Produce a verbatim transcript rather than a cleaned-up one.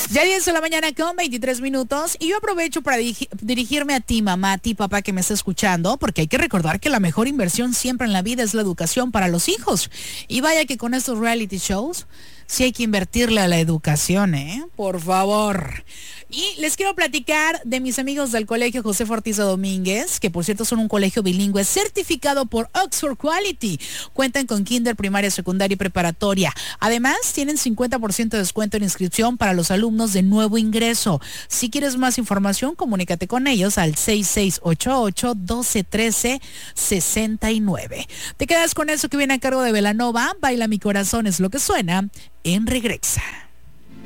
Ya diez de la mañana con veintitrés minutos y yo aprovecho para dirigi- dirigirme a ti, mamá, a ti, papá, que me está escuchando, porque hay que recordar que la mejor inversión siempre en la vida es la educación para los hijos. Y vaya que con estos reality shows sí hay que invertirle a la educación, ¿eh? Por favor. Y les quiero platicar de mis amigos del colegio José Ortiz Domínguez, que por cierto son un colegio bilingüe certificado por Oxford Quality. Cuentan con kinder, primaria, secundaria y preparatoria. Además, tienen cincuenta por ciento de descuento en inscripción para los alumnos de nuevo ingreso. Si quieres más información, comunícate con ellos al seis seis ocho ocho, uno dos uno tres, seis nueve. Te quedas con eso que viene a cargo de Belanova. Baila mi corazón es lo que suena en Regresa.